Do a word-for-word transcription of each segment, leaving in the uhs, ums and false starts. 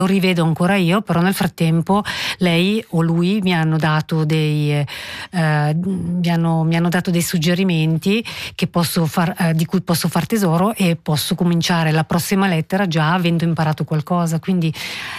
lo rivedo ancora io, però nel frattempo lei o lui mi hanno dato dei eh, mi, hanno, mi hanno dato dei suggerimenti che posso far, eh, di cui posso far tesoro, e posso cominciare la prossima lettera già avendo imparato qualcosa. Quindi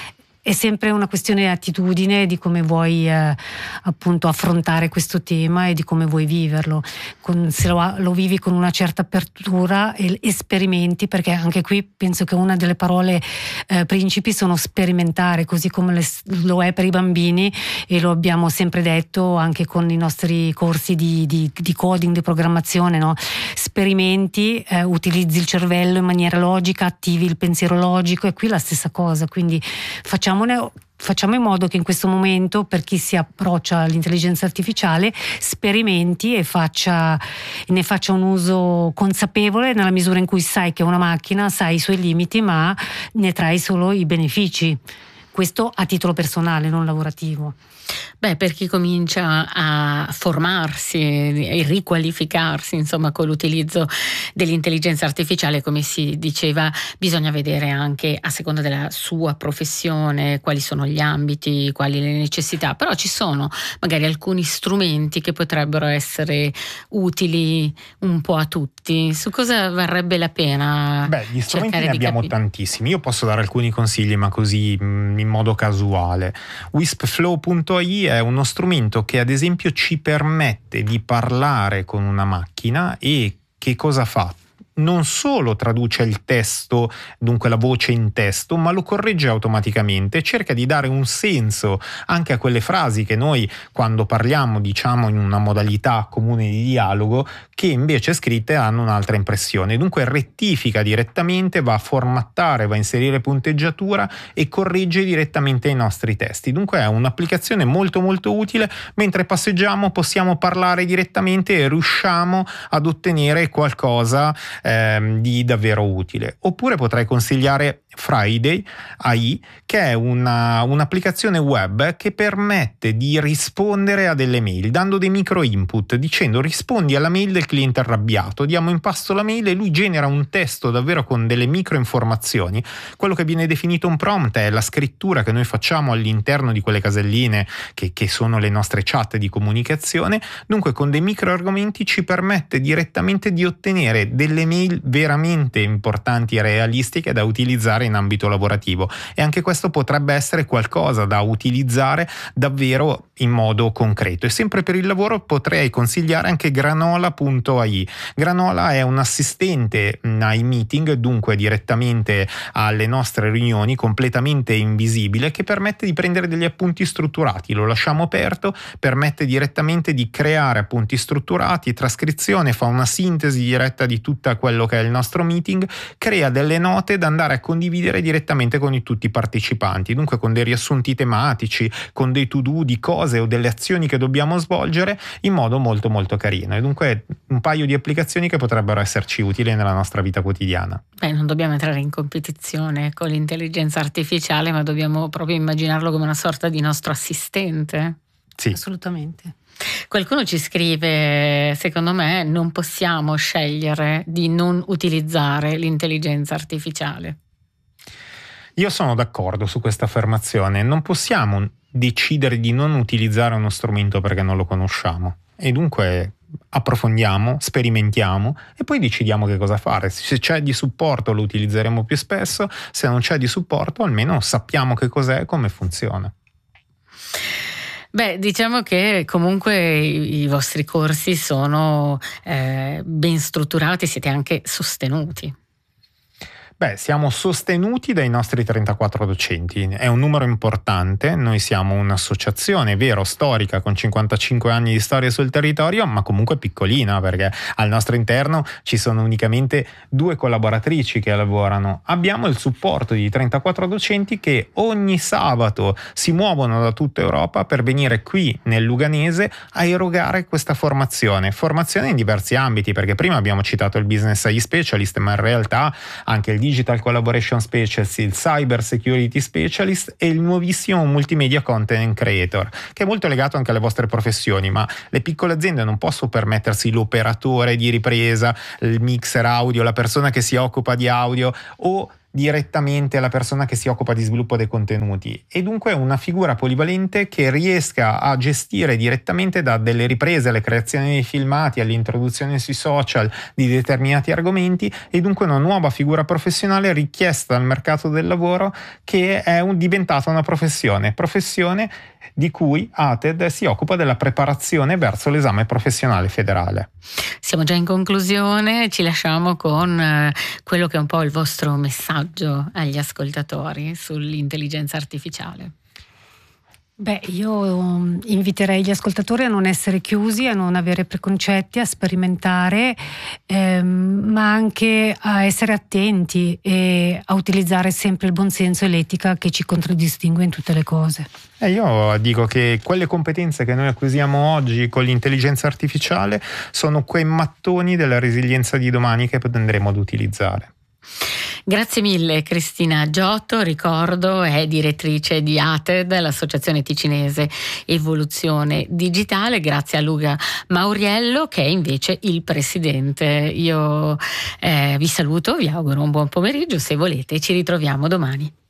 è sempre una questione di attitudine, di come vuoi eh, appunto affrontare questo tema e di come vuoi viverlo. Con, se lo, lo vivi con una certa apertura e, e sperimenti, perché anche qui penso che una delle parole eh, principi sono sperimentare, così come le, lo è per i bambini, e lo abbiamo sempre detto anche con i nostri corsi di, di, di coding, di programmazione, no? Sperimenti, eh, utilizzi il cervello in maniera logica, attivi il pensiero logico, e qui la stessa cosa. Quindi facciamo Facciamo in modo che in questo momento, per chi si approccia all'intelligenza artificiale, sperimenti e faccia, ne faccia un uso consapevole, nella misura in cui sai che è una macchina, sai i suoi limiti, ma ne trai solo i benefici. Questo a titolo personale, non lavorativo. Beh, per chi comincia a formarsi e riqualificarsi, insomma, con l'utilizzo dell'intelligenza artificiale, come si diceva, bisogna vedere anche, a seconda della sua professione, quali sono gli ambiti, quali le necessità. Però ci sono magari alcuni strumenti che potrebbero essere utili un po' a tutti. Su cosa varrebbe la pena? Beh, gli strumenti ne di abbiamo capire? tantissimi. Io posso dare alcuni consigli, ma così mh, in modo casuale. Wispflow punto ai è uno strumento che ad esempio ci permette di parlare con una macchina, e che cosa fa? Non solo traduce il testo, dunque la voce in testo, ma lo corregge automaticamente, cerca di dare un senso anche a quelle frasi che noi quando parliamo diciamo in una modalità comune di dialogo, che invece scritte hanno un'altra impressione. Dunque rettifica direttamente, va a formattare, va a inserire punteggiatura e corregge direttamente i nostri testi. Dunque è un'applicazione molto molto utile. Mentre passeggiamo possiamo parlare direttamente e riusciamo ad ottenere qualcosa ehm, di davvero utile. Oppure potrei consigliare Friday A I, che è una, un'applicazione web che permette di rispondere a delle mail dando dei micro input, dicendo rispondi alla mail del cliente arrabbiato, diamo in pasto la mail e lui genera un testo davvero con delle micro informazioni. Quello che viene definito un prompt è la scrittura che noi facciamo all'interno di quelle caselline che, che sono le nostre chat di comunicazione. Dunque con dei micro argomenti ci permette direttamente di ottenere delle mail veramente importanti e realistiche da utilizzare in ambito lavorativo, e anche questo potrebbe essere qualcosa da utilizzare davvero in modo concreto. E sempre per il lavoro potrei consigliare anche Granola punto ai. Granola è un assistente ai meeting, dunque direttamente alle nostre riunioni, completamente invisibile, che permette di prendere degli appunti strutturati. Lo lasciamo aperto, permette direttamente di creare appunti strutturati, trascrizione, fa una sintesi diretta di tutto quello che è il nostro meeting, crea delle note da andare a condividere direttamente con i, tutti i partecipanti, dunque con dei riassunti tematici, con dei to-do di cose o delle azioni che dobbiamo svolgere in modo molto molto carino. E dunque un paio di applicazioni che potrebbero esserci utili nella nostra vita quotidiana. Beh, non dobbiamo entrare in competizione con l'intelligenza artificiale, ma dobbiamo proprio immaginarlo come una sorta di nostro assistente. Sì, assolutamente. Qualcuno ci scrive: secondo me non possiamo scegliere di non utilizzare l'intelligenza artificiale. Io sono d'accordo su questa affermazione. Non possiamo decidere di non utilizzare uno strumento perché non lo conosciamo, e dunque approfondiamo, sperimentiamo e poi decidiamo che cosa fare. Se c'è di supporto lo utilizzeremo più spesso, se non c'è di supporto almeno sappiamo che cos'è e come funziona. Beh, diciamo che comunque i, i vostri corsi sono eh, ben strutturati, siete anche sostenuti. Beh, siamo sostenuti dai nostri trentaquattro docenti, è un numero importante. Noi siamo un'associazione, vero, storica, con cinquantacinque anni di storia sul territorio, ma comunque piccolina, perché al nostro interno ci sono unicamente due collaboratrici che lavorano. Abbiamo il supporto di trentaquattro docenti che ogni sabato si muovono da tutta Europa per venire qui nel Luganese a erogare questa formazione. Formazione in diversi ambiti, perché prima abbiamo citato il Business A I Specialist, ma in realtà anche il Digital Collaboration Specialist, il Cyber Security Specialist e il nuovissimo Multimedia Content Creator, che è molto legato anche alle vostre professioni. Ma le piccole aziende non possono permettersi l'operatore di ripresa, il mixer audio, la persona che si occupa di audio o direttamente la persona che si occupa di sviluppo dei contenuti, e dunque una figura polivalente che riesca a gestire direttamente, da delle riprese alle creazioni dei filmati, all'introduzione sui social di determinati argomenti, e dunque una nuova figura professionale richiesta dal mercato del lavoro, che è un, diventata una professione, professione di cui A T E D si occupa della preparazione verso l'esame professionale federale. Siamo già in conclusione, ci lasciamo con eh, quello che è un po' il vostro messaggio agli ascoltatori sull'intelligenza artificiale. Beh, io inviterei gli ascoltatori a non essere chiusi, a non avere preconcetti, a sperimentare, ehm, ma anche a essere attenti e a utilizzare sempre il buonsenso e l'etica che ci contraddistingue in tutte le cose. E io dico che quelle competenze che noi acquisiamo oggi con l'intelligenza artificiale sono quei mattoni della resilienza di domani che andremo ad utilizzare. Grazie mille Cristina Giotto, ricordo è direttrice di A T E D, l'Associazione Ticinese Evoluzione Digitale. Grazie a Luca Mauriello che è invece il presidente. Io eh, vi saluto, vi auguro un buon pomeriggio, se volete ci ritroviamo domani.